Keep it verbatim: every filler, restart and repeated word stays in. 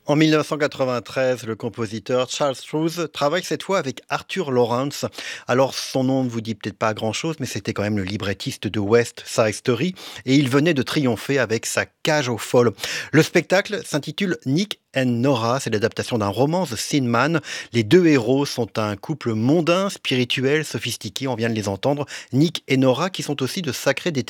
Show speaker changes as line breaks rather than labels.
En mille neuf cent quatre-vingt-treize, le compositeur Charles Strouse travaille cette fois avec Arthur Lawrence. Alors son nom ne vous dit peut-être pas grand-chose, mais c'était quand même le librettiste de West Side Story et il venait de triompher avec sa Cage aux folles. Le spectacle s'intitule Nick and Nora, c'est l'adaptation d'un roman, The Thin Man. Les deux héros sont un couple mondain, spirituel, sophistiqué, on vient de les entendre, Nick et Nora, qui sont aussi de sacrés détectives.